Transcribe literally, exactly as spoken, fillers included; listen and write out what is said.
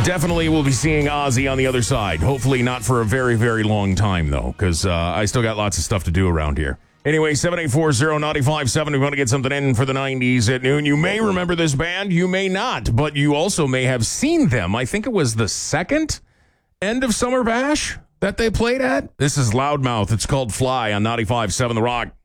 Definitely will be seeing Ozzy on the other side. Hopefully not for a very, very long time, though, because uh, I still got lots of stuff to do around here. Anyway, seven eight four zero nine five seven. We want to get something in for the nineties at noon. You may remember this band. You may not, but you also may have seen them. I think it was the second End of Summer Bash that they played at. This is Loudmouth. It's called Fly on ninety-five point seven The Rock.